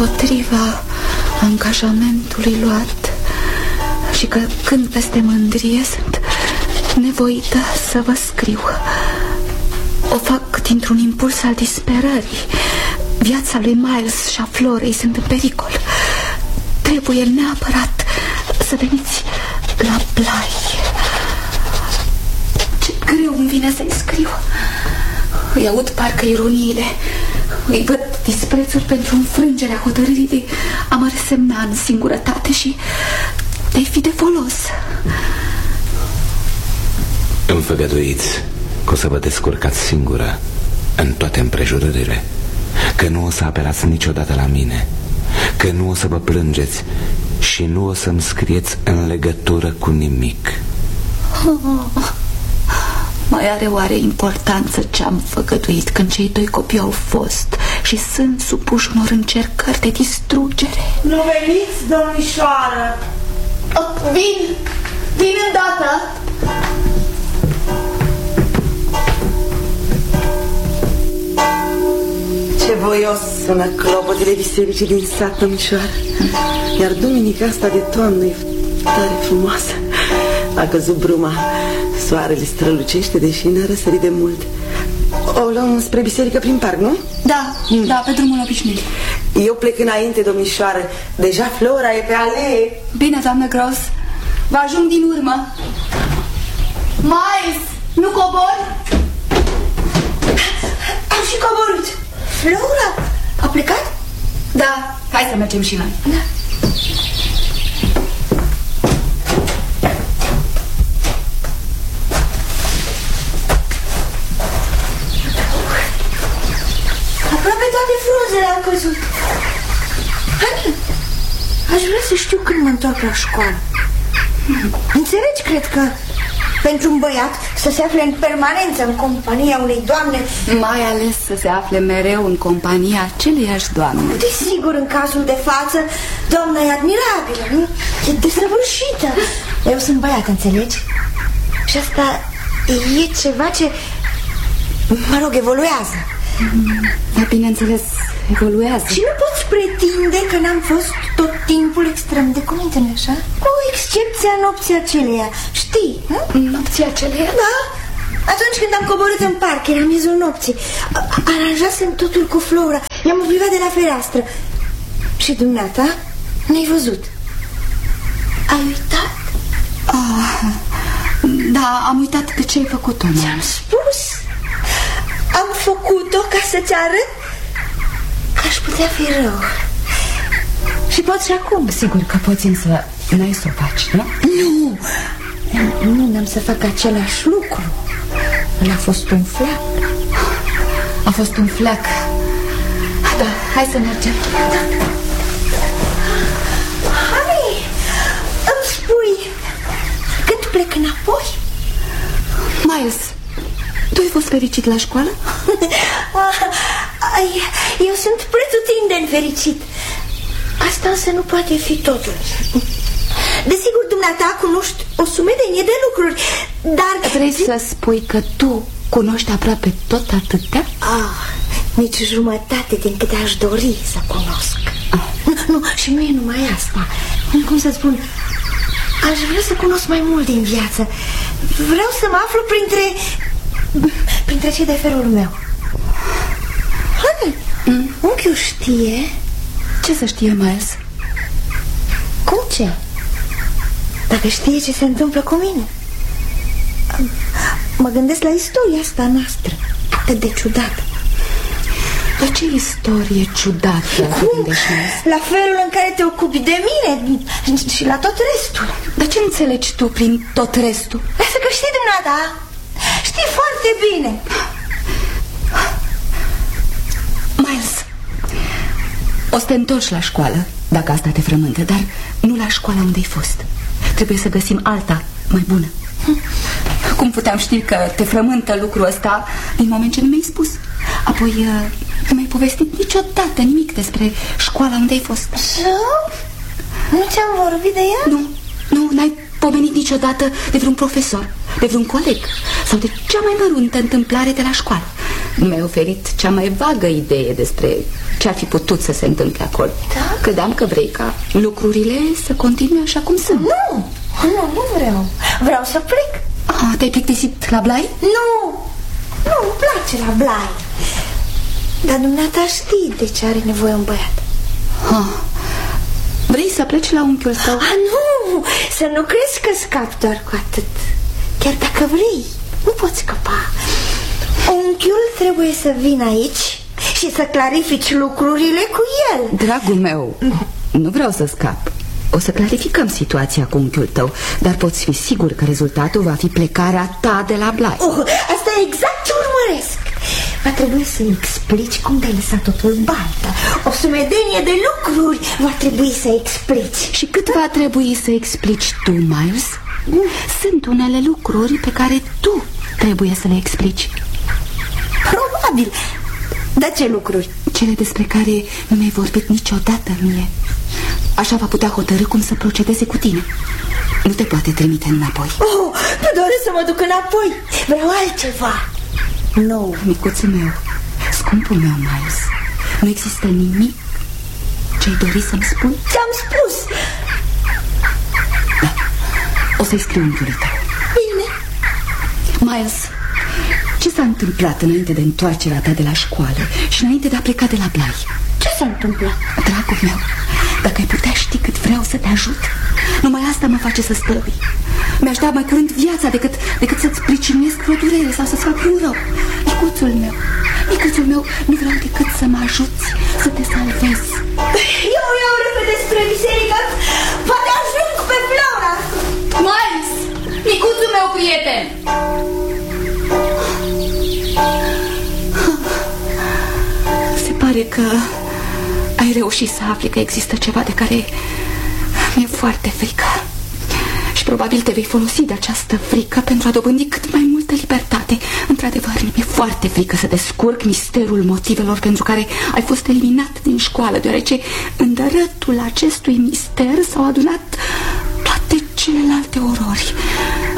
împotriva angajamentului luat și că când peste mândrie sunt nevoită să vă scriu. O fac dintr-un impuls al disperării. Viața lui Miles și a Florei sunt în pericol. Trebuie neapărat să veniți la Bly. Ce greu îmi vine să-i scriu. Îi aud parcă ironiile. Îi văd disprețul pentru înfrângerea hotărârii de a mă resemna în singurătate și de-i fi de folos. Îmi făgăduiți că o să vă descurcați singură în toate împrejurările, că nu o să apelați niciodată la mine, că nu o să vă plângeți și nu o să-mi scrieți în legătură cu nimic. Mai are oare importanță ce-am făgăduit când cei doi copii au fost și sunt supuși unor încercări de distrugere? Nu veniți, domnișoară? Vin îndată. Ce voios sună clopotele bisericii din sat, domnișoară. Iar duminica asta de toamnă e tare frumoasă. A căzut bruma, soarele strălucește, deși n-a răsărit de mult. O luăm spre biserică prin parc, nu? Da, pe drumul obișnuit. Eu plec înainte, domnișoară. Deja Flora e pe alee. Bine, doamnă Gross, vă ajung din urmă. Miles, nu cobor? Am și coborât. Flora, a plecat? Da, hai să mergem și noi. Da. Aproape toate frunzele au căzut. Hani, aș vrea să știu când mă întorc la școală. Înțelegi, cred că pentru un băiat să se afle în permanență în compania unei doamne, mai ales să se afle mereu în compania aceleiași doamne. Desigur, în cazul de față, doamna e admirabilă, nu? E desăvârșită. Eu sunt băiat, înțelegi? Și asta e ceva ce, mă rog, evoluează. Dar bineînțeles, evoluează. Și nu poți pretinde că n-am fost tot timpul extrem de cuminte, nu așa? Cu excepția nopții aceleia. Știi, nu? Nopții aceleia? Da. Atunci când am coborât în parc, era miezul nopții. Aranjasem totul cu Flora. I-am obligat de la fereastră. Și dumneata ne-ai văzut. Ai uitat? Da, am uitat de ce ai făcut-o. Ți-am spus. Am făcut-o ca să-ți arăt că aș putea fi rău. Și poți și acum. Sigur că poți, însă n-ai să o faci, nu? Nu, n-am să fac același lucru. A fost un flac. A fost un flac. Da, hai să mergem. Hai, îmi spui când plec înapoi? Miles, tu ai fost fericit la școală? Eu sunt pretutindeni fericit. Asta însă nu poate fi totul. Desigur, dumneata cunoști o sumedenie de lucruri, dar... Vrei să spui că tu cunoști aproape tot atâtea? Nici jumătate din câte aș dori să cunosc. Nu, și nu e numai asta. Cum să spun, aș vrea să cunosc mai mult din viață. Vreau să mă aflu printre cei de felul meu. Hai, unchiul știe. Ce să știe, Miles? Cum ce? Dacă știe ce se întâmplă cu mine. Mă gândesc la istoria asta noastră, atât de ciudată. La ce istorie ciudată? Cum? La felul în care te ocupi de mine și la tot restul. Dar ce înțelegi tu prin tot restul? Lasă că știi dumneata. Știi foarte bine. Miles, o să te întorci la școală, dacă asta te frământă, dar nu la școala unde ai fost. Trebuie să găsim alta mai bună. Cum puteam ști că te frământă lucrul ăsta din moment ce nu mi-ai spus? Apoi nu mi-ai povestit niciodată nimic despre școala unde ai fost. Nu ți-am vorbit de ea? Nu, n-ai pomenit niciodată de vreun profesor, de vreun coleg sau de cea mai măruntă întâmplare de la școală. Mi-ai oferit cea mai vagă idee despre ce ar fi putut să se întâmple acolo. Da? Credeam că vrei ca lucrurile să continue așa cum sunt. Nu vreau. Vreau să plec. Te-ai plictisit la Blai? Nu-mi place la Blai. Dar dumneata știi de ce are nevoie un băiat. Vrei să pleci la unchiul tău? Nu, să nu crezi că scap doar cu atât. Chiar dacă vrei, nu poți scăpa. Unchiul trebuie să vină aici și să clarifici lucrurile cu el. Dragul meu, nu vreau să scap. O să clarificăm situația cu unchiul tău, dar poți fi sigur că rezultatul va fi plecarea ta de la Blai. Asta e exact ce urmăresc. Va trebui să-i explici cum te-ai lăsat totul baltă. O sumedenie de lucruri va trebui să explici. Și cât va trebui să explici tu, Miles? Sunt unele lucruri pe care tu trebuie să le explici. Probabil. Dar ce lucruri? Cele despre care nu mi-ai vorbit niciodată mie. Așa va putea hotărî cum să procedeze cu tine. Nu te poate trimite înapoi. Nu doresc să mă duc înapoi. Vreau altceva. Nu, micuțul meu, scumpul meu, Miles, nu există nimic ce-ai dori să-mi spui? Ți-am spus. Da, o să-i scriu unchiului tău. Bine. Miles, ce s-a întâmplat înainte de întoarcerea ta de la școală și înainte de a pleca de la Blai? Ce s-a întâmplat? Dragul meu, dacă ai putea ști cât vreau să te ajut, numai asta mă face să stălui. Mi-aș da mai curând viața decât să-ți pricinuiesc vreo durere sau să-ți fac un rău. Micuțul meu, nu vreau decât să mă ajuți, să te salvezi. Eu iau repede spre biserică. Poate ajung pe Flora. Miles, micuțul meu prieten. Se pare că ai reușit să afli că există ceva de care mi-e foarte frică. Și probabil te vei folosi de această frică pentru a dobândi cât mai multă libertate. Într-adevăr, mi-e foarte frică să descurc misterul motivelor pentru care ai fost eliminat din școală, deoarece în dărătul acestui mister s-au adunat toate celelalte orori.